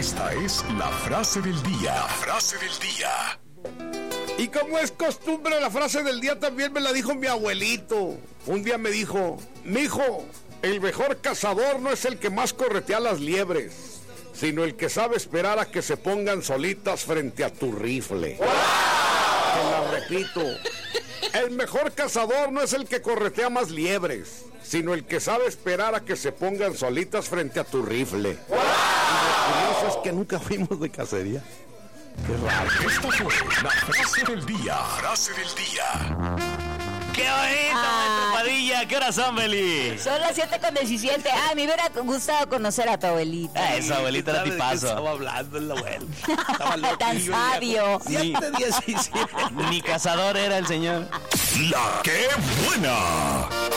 Esta es la frase del día. La frase del día. Y como es costumbre, la frase del día también me la dijo mi abuelito. Un día me dijo: mijo, el mejor cazador no es el que más corretea las liebres, sino el que sabe esperar a que se pongan solitas frente a tu rifle. ¡Wow! Te la repito. El mejor cazador no es el que corretea más liebres, sino el que sabe esperar a que se pongan solitas frente a tu rifle. ¡Wow! Y lo curioso es que nunca fuimos de cacería. Qué raro. Esta fue la frase del día. Frase del día. ¡Qué bonito, maestro Padilla! ¿Qué horas son, Beli? Son las 7:17. Ah, me hubiera gustado conocer a tu abuelita. Esa abuelita era tipazo. Estaba hablando el abuelo. Tan sabio. 7:17. Ni cazador era el señor. La que buena.